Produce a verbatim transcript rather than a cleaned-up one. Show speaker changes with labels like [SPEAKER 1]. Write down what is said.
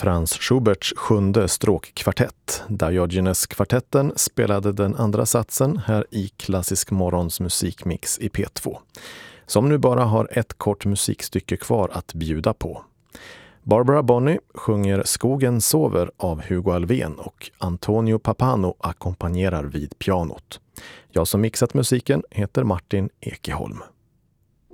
[SPEAKER 1] Franz Schuberts sjunde stråkkvartett. Diogenes-kvartetten spelade den andra satsen här i Klassisk morgons musikmix i P två. Som nu bara har ett kort musikstycke kvar att bjuda på. Barbara Bonney sjunger Skogen sover av Hugo Alfvén och Antonio Papano ackompanjerar vid pianot. Jag som mixat musiken heter Martin Ekeholm.